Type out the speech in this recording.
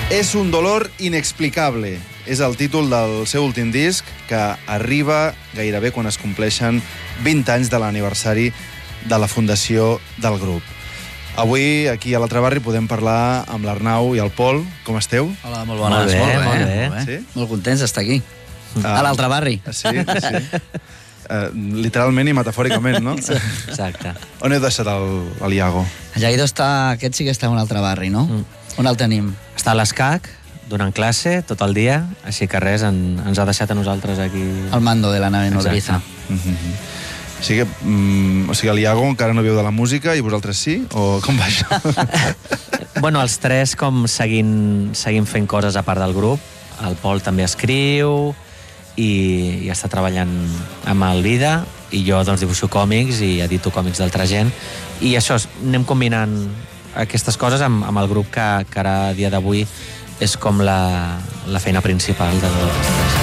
És un dolor inexplicable. És el títol del seu últim disc, que arriba gairebé quan es compleixen 20 anys de l'aniversari de la fundació del grup. Avui, aquí a l'Altre Barri, podem parlar amb l'Arnau i el Pol. Com esteu? Hola, molt bones. Molt bé. Sí? Molt contents d'estar aquí, a l'Altre Barri. Sí. Literalment i metafòricament, no? Exacte. On heu deixat el Iago? El Llaido està... Aquest sí que està a un altre barri, no? On el tenim? Està a l'ESCAC, donant classe tot el dia, així que res, ens ha deixat a nosaltres aquí... Al mando de la nave nodriza. O sigui, el Iago encara no viu de la música i vosaltres sí? O com va això? Bueno, els tres com seguim fent coses a part del grup. El Pol també escriu i està treballant amb el Vida, i jo doncs dibuixo còmics i edito còmics d'altra gent, i això, anem combinant aquestes coses amb el grup que ara, a dia d'avui, és com la feina principal de tots tres.